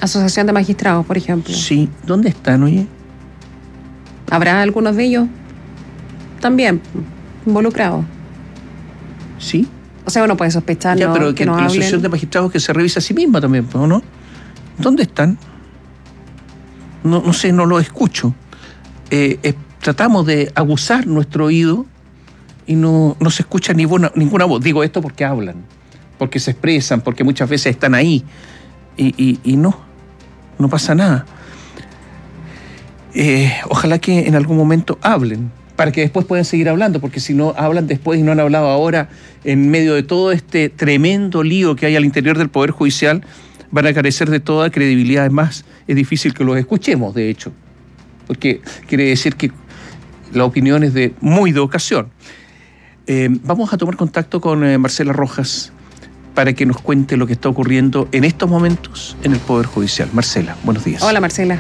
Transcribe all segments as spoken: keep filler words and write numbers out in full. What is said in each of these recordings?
Asociación de Magistrados, por ejemplo. Sí, ¿dónde están, oye? ¿Habrá algunos de ellos también involucrados? Sí. O sea, uno puede sospechar ya, no, pero que, que no la hablen. Asociación de Magistrados que se revisa a sí misma también, ¿o no? ¿Dónde están? No, no sé, no lo escucho. Eh, eh, tratamos de aguzar nuestro oído y no, no se escucha ninguna, ninguna voz. Digo esto porque hablan, porque se expresan, porque muchas veces están ahí y, y, y no, no pasa nada. Eh, ojalá que en algún momento hablen, para que después puedan seguir hablando, porque si no hablan después y no han hablado ahora, en medio de todo este tremendo lío que hay al interior del Poder Judicial, van a carecer de toda credibilidad. Es más, es difícil que los escuchemos, de hecho, porque quiere decir que la opinión es de muy de ocasión. Eh, vamos a tomar contacto con eh, Marcela Rojas para que nos cuente lo que está ocurriendo en estos momentos en el Poder Judicial. Marcela, buenos días. Hola, Marcela.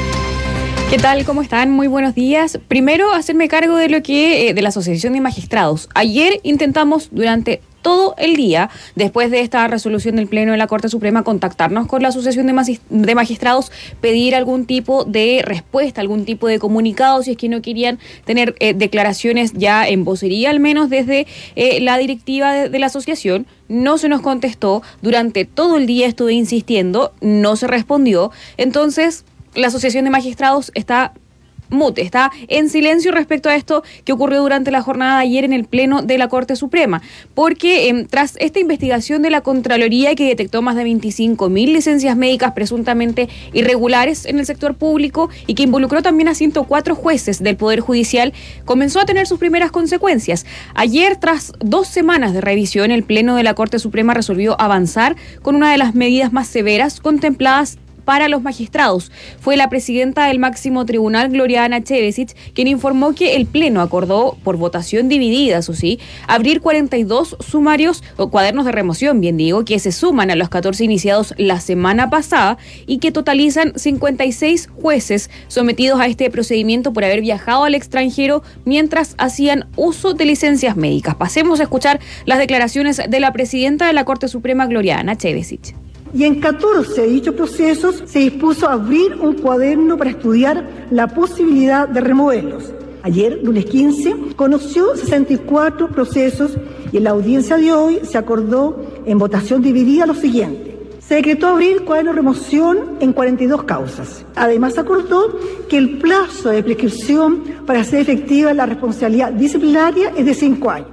¿Qué tal? ¿Cómo están? Muy buenos días. Primero, hacerme cargo de lo que eh, de la Asociación de Magistrados. Ayer intentamos durante todo el día, después de esta resolución del Pleno de la Corte Suprema, contactarnos con la Asociación de, Magist- de Magistrados, pedir algún tipo de respuesta, algún tipo de comunicado, si es que no querían tener eh, declaraciones ya en vocería, al menos desde eh, la directiva de, de la asociación. No se nos contestó. Durante todo el día estuve insistiendo, no se respondió. Entonces, la Asociación de Magistrados está mute, está en silencio respecto a esto que ocurrió durante la jornada de ayer en el Pleno de la Corte Suprema, porque eh, tras esta investigación de la Contraloría que detectó más de veinticinco mil licencias médicas presuntamente irregulares en el sector público y que involucró también a ciento cuatro jueces del Poder Judicial, comenzó a tener sus primeras consecuencias. Ayer, tras dos semanas de revisión, el Pleno de la Corte Suprema resolvió avanzar con una de las medidas más severas contempladas para los magistrados. Fue la presidenta del máximo tribunal, Gloriana Chevesic, quien informó que el Pleno acordó, por votación dividida, eso sí, abrir cuarenta y dos sumarios o cuadernos de remoción, bien digo, que se suman a los catorce iniciados la semana pasada y que totalizan cincuenta y seis jueces sometidos a este procedimiento por haber viajado al extranjero mientras hacían uso de licencias médicas. Pasemos a escuchar las declaraciones de la presidenta de la Corte Suprema, Gloriana Chevesic. Y en catorce de dichos procesos se dispuso a abrir un cuaderno para estudiar la posibilidad de removerlos. Ayer, lunes quince, conoció sesenta y cuatro procesos y en la audiencia de hoy se acordó en votación dividida lo siguiente. Se decretó abrir cuaderno de remoción en cuarenta y dos causas. Además, acordó que el plazo de prescripción para hacer efectiva la responsabilidad disciplinaria es de cinco años.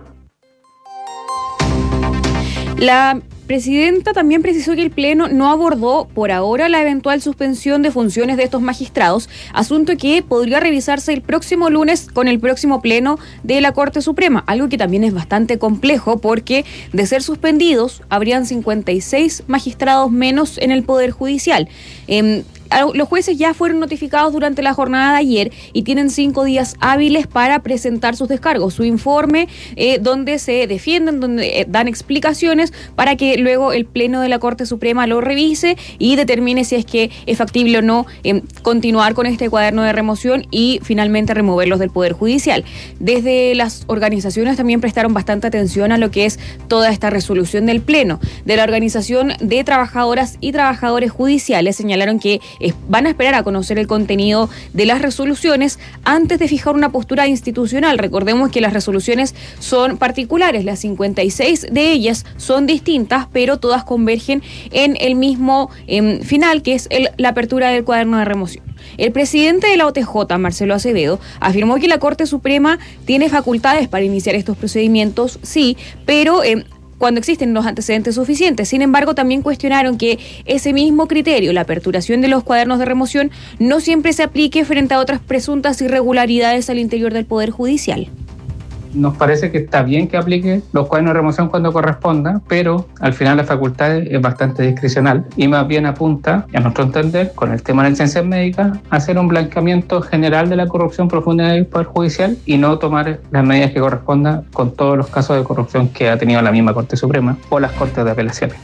La presidenta también precisó que el Pleno no abordó por ahora la eventual suspensión de funciones de estos magistrados, asunto que podría revisarse el próximo lunes con el próximo Pleno de la Corte Suprema, algo que también es bastante complejo porque de ser suspendidos habrían cincuenta y seis magistrados menos en el Poder Judicial. Eh, Los jueces ya fueron notificados durante la jornada de ayer y tienen cinco días hábiles para presentar sus descargos, su informe, eh, donde se defienden, donde eh, dan explicaciones para que luego el Pleno de la Corte Suprema lo revise y determine si es que es factible o no eh, continuar con este cuaderno de remoción y finalmente removerlos del Poder Judicial. Desde las organizaciones también prestaron bastante atención a lo que es toda esta resolución del Pleno. De la Organización de Trabajadoras y Trabajadores Judiciales señalaron que van a esperar a conocer el contenido de las resoluciones antes de fijar una postura institucional. Recordemos que las resoluciones son particulares, las cincuenta y seis de ellas son distintas, pero todas convergen en el mismo eh, final, que es el, la apertura del cuaderno de remoción. El presidente de la O T J, Marcelo Acevedo, afirmó que la Corte Suprema tiene facultades para iniciar estos procedimientos, sí, pero Eh, cuando existen los antecedentes suficientes. Sin embargo, también cuestionaron que ese mismo criterio, la aperturación de los cuadernos de remoción, no siempre se aplique frente a otras presuntas irregularidades al interior del Poder Judicial. Nos parece que está bien que aplique los cuadernos de remoción cuando corresponda, pero al final la facultad es bastante discrecional y más bien apunta, a nuestro entender, con el tema de licencias médicas, a hacer un blanqueamiento general de la corrupción profunda del Poder Judicial y no tomar las medidas que correspondan con todos los casos de corrupción que ha tenido la misma Corte Suprema o las Cortes de Apelaciones.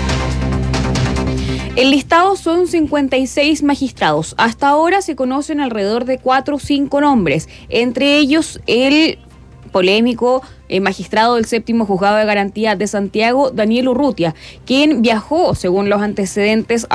El listado son cincuenta y seis magistrados. Hasta ahora se conocen alrededor de cuatro o cinco nombres, entre ellos el polémico eh, magistrado del séptimo juzgado de garantía de Santiago, Daniel Urrutia, quien viajó, según los antecedentes,